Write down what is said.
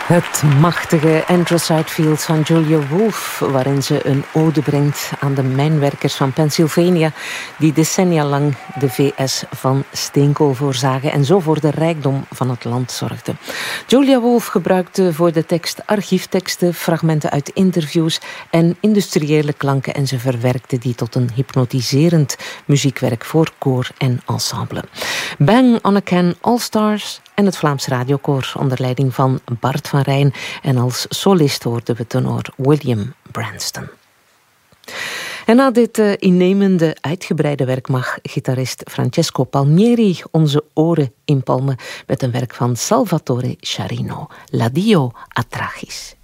Het machtige Anthracite Fields van Julia Wolf, waarin ze een ode brengt aan de mijnwerkers van Pennsylvania die decennia lang de VS van steenkool voorzagen en zo voor de rijkdom van het land zorgden. Julia Wolf gebruikte voor de tekst archiefteksten, fragmenten uit interviews en industriële klanken en ze verwerkte die tot een hypnotiserend muziekwerk voor koor en ensemble. Bang on a Can All-Stars en het Vlaams Radiokoor onder leiding van Bart van Rijn en als solist hoorden we tenor William Branston. En na dit innemende, uitgebreide werk mag gitarist Francesco Palmieri onze oren inpalmen met een werk van Salvatore Sciarrino, L'Addio a Trachis.